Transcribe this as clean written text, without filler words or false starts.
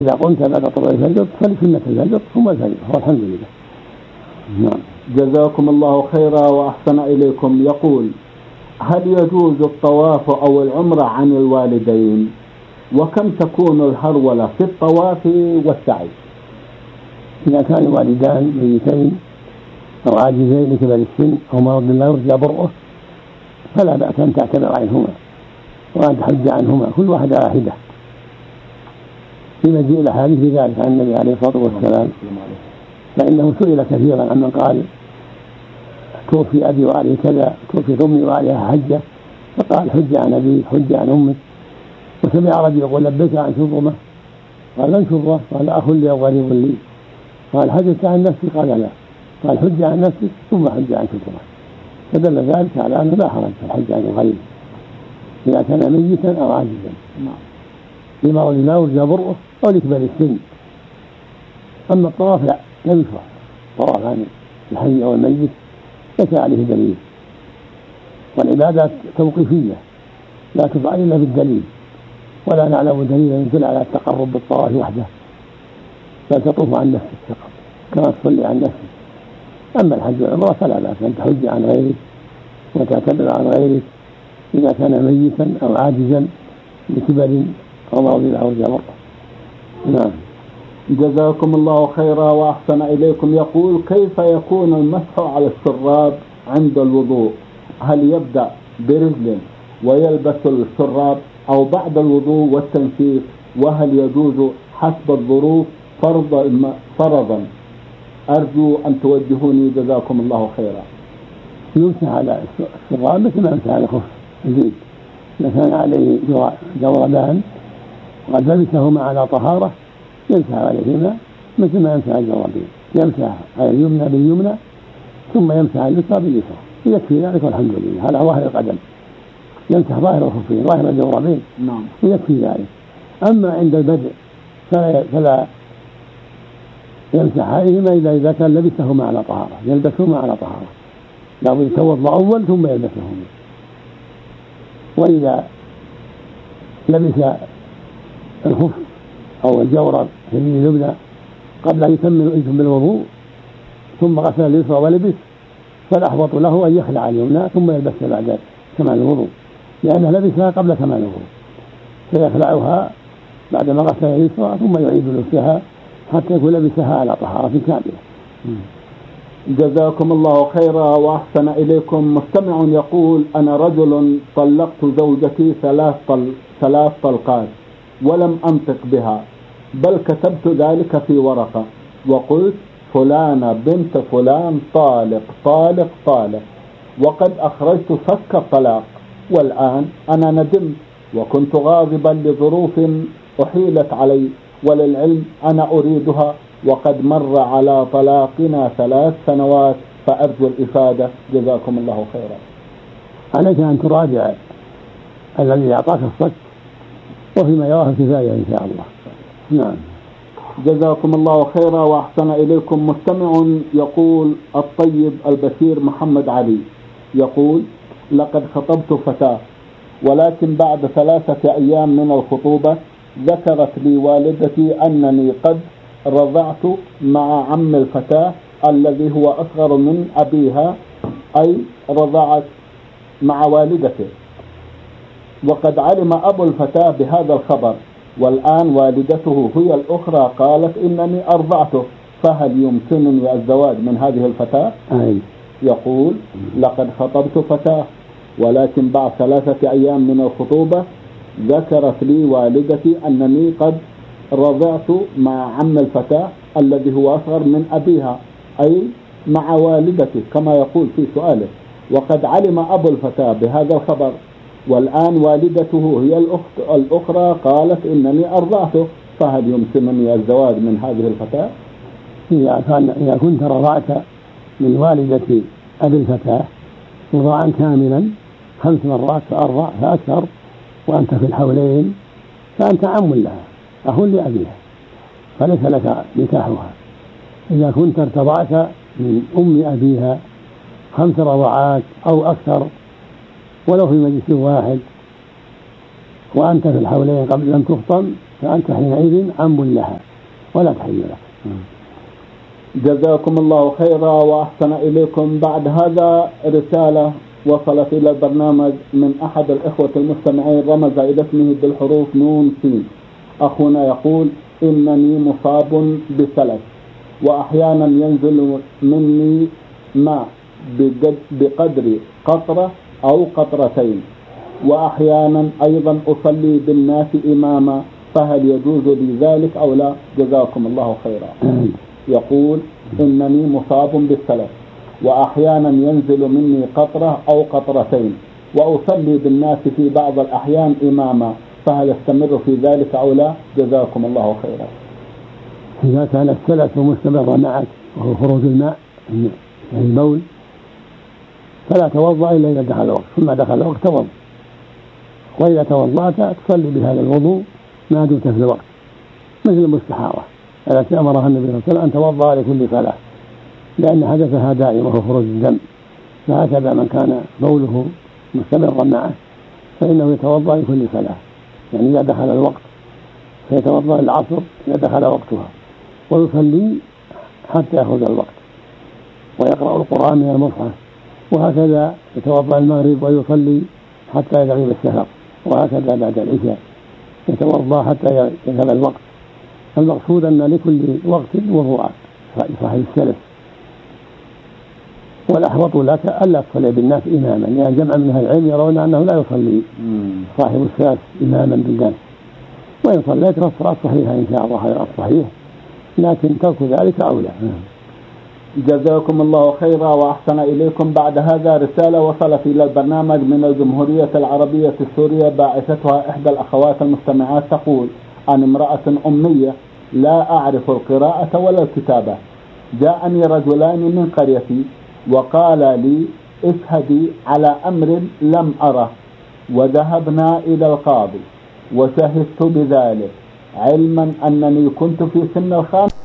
إذا قمت بعد طلوع الفجر فلسنة الفجر ثم الفجر، والحمد لله. نعم. جزاكم الله خيرا وأحسن إليكم. يقول: هل يجوز الطواف أو العمرة عن الوالدين؟ وكم تكون الهرولة في الطواف والسعي؟ إذا كان الوالدان ميتين أو عاجزين لكبر السن أو مرض لا يرجى برؤه فلا بأس أن تعتبر عنهما وأن تحج عنهما كل واحدة واحدة، في مجيء الأحاديث بذلك عن النبي عليه الصلاة والسلام، فإنه سئل كثيرا عن من قال توفي أبي وعليه كذا، توفي أمي وعليها حجة، فقال حج عن أبي حج عن أمك. وسمع رجل يقول لبيك عن شبرمة، قال من شبرة؟ قال أخ لي أو غريب لي. قال حجت عن نفسي؟ قال لا. قال حج عن نفسك ثم حج عن شبرمة. فدل ذلك على أنه لا حرج في الحج عن الغريب إذا كان ميتا أو عاجزا لمرض لا يرجى برؤه أو لكبر السن. أما الطواف لا، لم يشرع الطواف عن الحي أو الميت، ليس عليه دليل، والعبادات توقيفية لا تفعل إلا بالدليل، ولا نعلم دليلا يدل على التقرب بالطواف وحده، بل تطوف عن نفسك فقط كما تصلي عن نفسك. أما الحج والعمرة فلا بأس أن تحج عن غيرك وتعتبر عن غيرك إذا كان ميتا أو عاجزا لكبر أو مرض لا يرجى برؤه. نعم. جزاكم الله خيرا وأحسن إليكم. يقول: كيف يكون المسح على الشراب عند الوضوء؟ هل يبدأ برجل ويلبس الشراب أو بعد الوضوء والتنشيف؟ وهل يجوز حسب الظروف فرضا؟ أرجو أن توجهوني جزاكم الله خيرا. يمسح على الشراب مثل ما يمسح على الخف الجيد، إذا كان عليه جوربان وقد لبسهما على طهارة يمسح عليهما مثل ما يمسح الجوربين، يمسح على اليمنى باليمنى ثم يمسح على اليسرى باليسرى، يكفي ذلك والحمد لله. على ظاهر القدم يمسح ظاهر الخفين ظاهر الجوربين، نعم، يكفي ذلك. أما عند البدء فلا يمسح عليهما إذا كان لبسهما على طهارة، يلبسهما على طهارة، لابد يتوضأ أول ثم يلبسهما. وإذا لبس الخف أو الجورب في اليمنى قبل أن يتم الوضوء ثم غسل اليسرى ولبس، فالأحوط له أن يخلع اليمنى ثم يلبسها بعد كمال الوضوء، لأنه لبسها قبل كمال الوضوء، فيخلعها بعدما غسل اليسرى ثم يعيد لبسها حتى يكون لبسها على طهارة كاملة. جزاكم الله خيرا وأحسن إليكم. مستمع يقول: أنا رجل طلقت زوجتي 3 طلقات ولم أنطق بها، بل كتبت ذلك في ورقة وقلت فلانة بنت فلان طالق طالق طالق، وقد أخرجت فك الطلاق، والآن أنا ندمت وكنت غاضبا لظروف أحيلت علي، وللعلم أنا أريدها وقد مر على طلاقنا 3 سنوات، فأرجو الإفادة جزاكم الله خيرا. عليك أن تراجع الذي أعطاك الصك وفيما يراه الكفاية إن شاء الله. نعم. جزاكم الله خيرا وأحسن إليكم. مستمع يقول: الطيب البشير محمد علي يقول: لقد خطبت فتاة، ولكن بعد 3 أيام من الخطوبة ذكرت لي والدتي أنني قد رضعت مع عم الفتاة الذي هو أصغر من أبيها، أي رضعت مع والدته، وقد علم أبو الفتاة بهذا الخبر، والآن والدته هي الأخرى قالت إنني أرضعته، فهل يمكنني الزواج من هذه الفتاة؟ يقول: لقد خطبت فتاة، ولكن بعد 3 أيام من الخطوبة ذكرت لي والدتي أنني قد رضعت مع عم الفتاة الذي هو أصغر من أبيها، أي مع والدتي كما يقول في سؤاله، وقد علم أبو الفتاة بهذا الخبر، والآن والدته هي الأخرى قالت إنني أرضعته، فهل يمكنني الزواج من هذه الفتاة؟ إذا كنت رضعت من والدة أبي الفتاة رضاعا كاملا 5 مرات فأرضع فأكثر وأنت في الحولين فأنت عم لها أخ لأبيها، فليس لك نكاحها. إذا كنت ارتضعت من أم أبيها 5 رضعات أو أكثر ولو في مجلس واحد وأنت في الحولين قبل لم تفطن فأنت حينئذ عم لها ولا تحل لك. جزاكم الله خيرا وأحسن إليكم. بعد هذا رسالة وصلت إلى البرنامج من أحد الإخوة المستمعين رمز إلى اسمه بالحروف نون سين. أخونا يقول: إنني مصاب بسلس وأحيانا ينزل مني ماء بقدر قطرة أو قطرتين، وأحيانا أيضا أصلي بالناس إماما، فهل يجوز لي ذلك أو لا؟ جزاكم الله خيرا. يقول: إنني مصاب بالسلس وأحيانا ينزل مني قطرة أو قطرتين، وأصلي بالناس في بعض الأحيان إماما، فهل استمر في ذلك أو لا؟ جزاكم الله خيرا. إذا كان السلس مستمر معك وهو خروج الماء من البول فلا توضأ إلا إذا دخل الوقت، ثم دخل الوقت توضأ، وإذا توضأت تصلي بهذا الوضوء ما دمت في الوقت، مثل المستحاضة التي أمرها النبي صلى الله عليه وسلم أن توضأ لكل صلاة لأن حدثها دائم وهو خروج الدم، فهكذا من كان بوله مستمرا معه فإنه يتوضأ لكل صلاة، يعني إذا دخل الوقت فيتوضأ العصر إذا دخل وقتها، ويصلي حتى يخرج الوقت، ويقرأ القرآن من المصحف، وهكذا يتوضأ المغرب ويصلي حتى يغيب الشفق، وهكذا بعد العشاء يتوضأ حتى يذهب الوقت. المقصود أن لكل وقت وضوء صاحب السلف، والأحوط لك ألا تصلي بالناس إماما، يعني جمع من أهل العلم يرون أنه لا يصلي صاحب السلف إماما بالناس، وإن صليت فالصلاة صحيحة إن شاء الله غير الصحيح، لكن ترك ذلك أولى. جزاكم الله خيرا وأحسن إليكم. بعد هذا رسالة وصلت إلى البرنامج من الجمهورية العربية السورية، باعثتها إحدى الأخوات المستمعات، تقول: أنا امرأة أمية لا أعرف القراءة ولا الكتابة، جاءني رجلان من قريتي وقال لي: اشهدي على أمر لم أره، وذهبنا إلى القاضي وشهدت بذلك، علما أنني كنت في سن الخامس